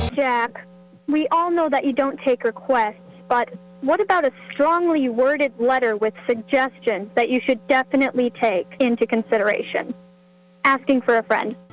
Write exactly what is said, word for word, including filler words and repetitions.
Jack, we all know that you don't take requests, but what about a strongly worded letter with suggestions that you should definitely take into consideration? Asking for a friend.